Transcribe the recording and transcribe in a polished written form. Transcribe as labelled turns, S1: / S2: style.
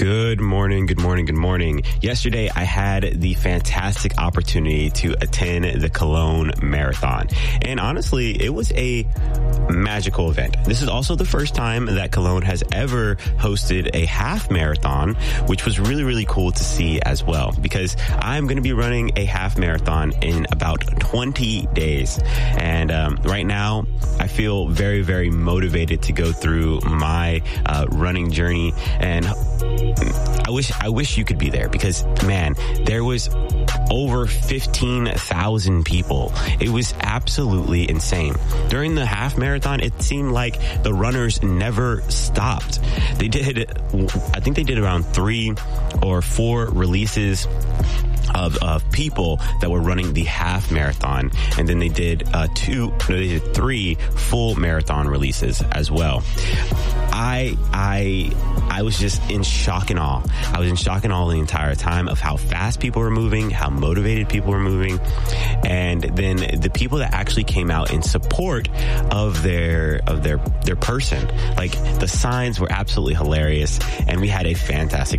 S1: Good morning, good morning, good morning. Yesterday, I had the fantastic opportunity to attend the Cologne Marathon. And honestly, it was a magical event. This is also the first time that Cologne has ever hosted a half marathon, which was really, really cool to see as well, because I'm going to be running a half marathon in about 20 days. And right now, I feel very, very motivated to go through my running journey. And I wish you could be there, because, man, there was over 15,000 people. It was absolutely insane. During the half marathon, it seemed like the runners never stopped. I think they did around 3 or 4 releases of people that were running the half marathon, and then they did 3 full marathon releases as well. I was just in shock and awe. I was in shock and awe the entire time of how fast people were moving, how motivated people were moving, and then the people that actually came out in support of their person. Like, the signs were absolutely hilarious, and we had a fantastic